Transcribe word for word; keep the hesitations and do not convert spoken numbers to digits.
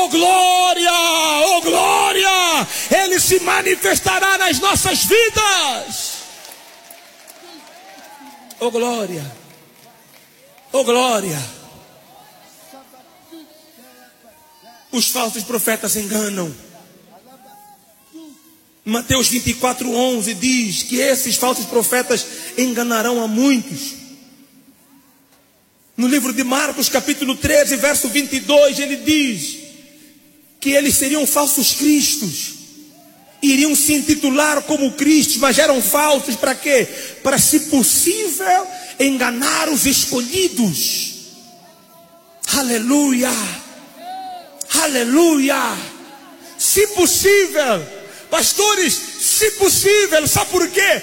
Oh glória, oh glória, Ele se manifestará nas nossas vidas. Oh glória, oh glória. Os falsos profetas enganam. Mateus vinte e quatro, onze diz que esses falsos profetas enganarão a muitos. No livro de Marcos, capítulo treze, verso vinte e dois, ele diz que eles seriam falsos cristos. Iriam se intitular como Cristo, mas eram falsos para quê? Para, se possível, enganar os escolhidos. Aleluia, aleluia. Se possível, pastores, se possível, sabe por quê?